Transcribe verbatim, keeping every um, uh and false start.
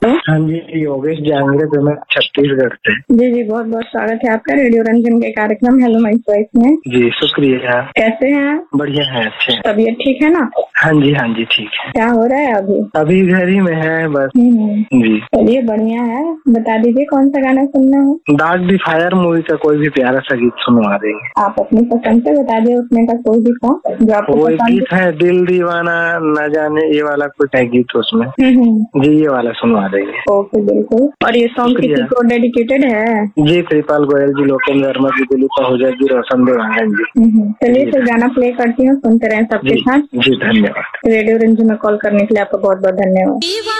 हाँ जी, योगेश जांगड़े पे मैं छत्तीसगढ़ से। जी जी, बहुत बहुत स्वागत है आपका रेडियो रंजन के कार्यक्रम हेलो माय चॉइस में। जी शुक्रिया। कैसे हैं? बढ़िया है, अच्छे। तबीयत ठीक है ना? हाँ जी हाँ जी ठीक है। क्या हो रहा है अभी? अभी घर ही में है बस। जी चलिए बढ़िया है, बता दीजिए कौन सा गाना सुनना है? डार्क दी फायर मूवी का कोई भी प्यारा सा गीत सुनवा देंगे। आप अपनी पसंद से बता दिए, उसमें का कोई भी सॉन्ग जो आपको वो एक पसंद गीत है दिल दीवाना न जाने, ये वाला कुछ है गीत उसमें। हम्म। जी ये वाला सुनवा देंगे। ओके बिल्कुल। और ये सॉन्ग किसी को डेडिकेटेड है? जी कृपाल गोयल जी, लोकेंद्र वर्मा जी, दिलीप आहूजा जी, रोशन देवांगन जी। चलिए फिर गाना प्ले करती हूँ, सुनते रहे सबके साथ। जी धन्यवाद। रेडियो रंजन में कॉल करने के लिए आपका बहुत बहुत धन्यवाद।